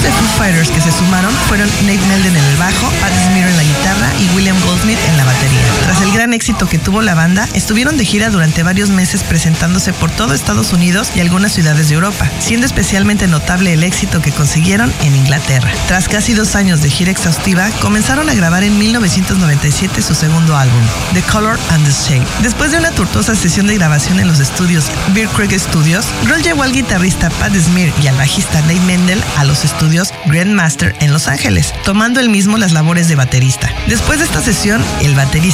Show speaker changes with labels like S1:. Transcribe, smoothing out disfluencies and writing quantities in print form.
S1: de Foo Fighters que se sumaron fueron Nate Melden en el bajo, Pat Smear en la guitarra y William Goldsmith en la batería. Tras el gran éxito que tuvo la banda, estuvieron de gira durante varios meses presentándose por todo Estados Unidos y algunas ciudades de Europa, siendo especialmente notable el éxito que consiguieron en Inglaterra. Tras casi 2 años de gira exhaustiva, comenzaron a grabar en 1997 su segundo álbum, The Color and the Shape. Después de una tortuosa sesión de grabación en los estudios Bear Creek Studios, Grohl llevó al guitarrista Pat Smear y al bajista Nate Mendel a los estudios Grandmaster en Los Ángeles, tomando él mismo las labores de baterista. Después de esta sesión, el baterista